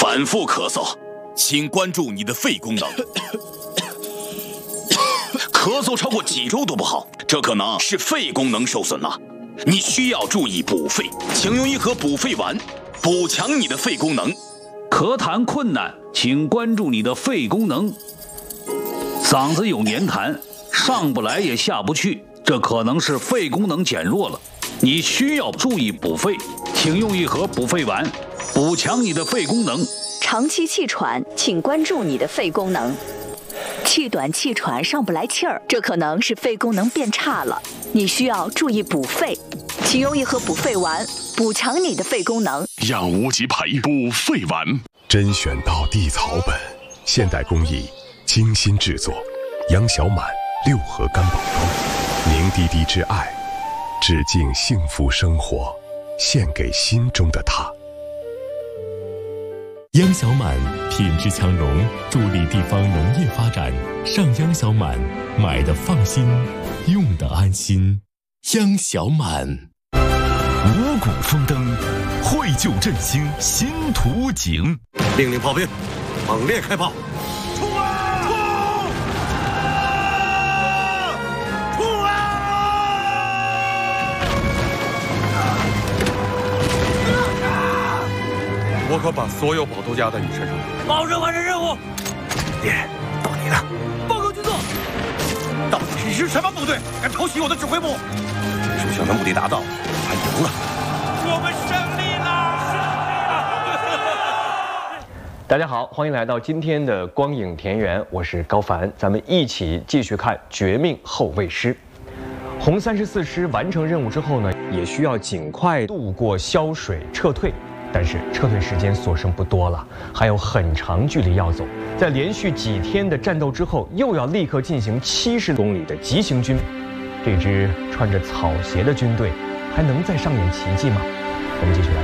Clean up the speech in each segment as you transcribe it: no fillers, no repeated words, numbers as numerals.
反复咳嗽，请关注你的肺功能。咳嗽超过几周都不好，这可能是肺功能受损了。你需要注意补肺，请用一盒补肺丸，补强你的肺功能。 咳痰困难，请关注你的肺功能。嗓子有黏痰，上不来也下不去，这可能是肺功能减弱了。你需要注意补肺，请用一盒补肺丸，补强你的肺功能。 长期气喘，请关注你的肺功能。气短气喘上不来气儿，这可能是肺功能变差了，你需要注意补肺，请用一盒补肺丸，补强你的肺功能。 养无极培补肺丸， 甄选到地草本，现代工艺精心制作，杨小满6盒干宝膏，凝滴滴之爱，致敬幸福生活，献给心中的他。 央小满品质强融，助力地方农业发展。上央小满，买的放心，用的安心。央小满， 五谷丰登，绘就振兴新图景。 命令炮兵，猛烈开炮！冲啊！冲！冲啊！ 我可把所有宝都压在你身上了。 保证完成任务。猎人，到你了。报告军座。到底是什么部队敢偷袭我的指挥部？首相的目的达到，他赢了。我们胜利了！胜利了！ 大家好，欢迎来到今天的光影田园，我是高凡，咱们一起继续看《绝命后卫师》。红34师完成任务之后呢，也需要尽快渡过萧水撤退。但是撤退时间所剩不多了，还有很长距离要走。在连续几天的战斗之后，又要立刻进行70公里的急行军。这支穿着草鞋的军队，还能再上演奇迹吗？我们继续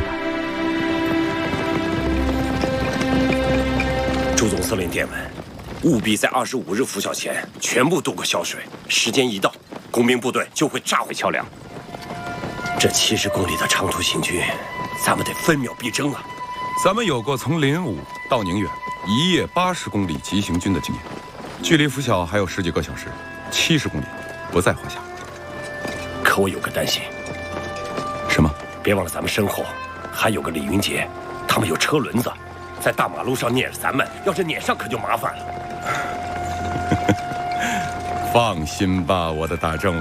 来看。 朱总司令电文，务必在25日拂晓前全部渡过萧水。时间一到，工兵部队就会炸毁桥梁。这70公里的长途行军，咱们得分秒必争啊！ 咱们有过从临武到宁远1夜80公里急行军的经验，距离拂晓还有10几个小时，70公里不在话下。 可我有个担心。 什么？ 别忘了咱们身后还有个李云杰，他们有车轮子，在大马路上撵着咱们，要是撵上可就麻烦了。 放心吧，我的大政委，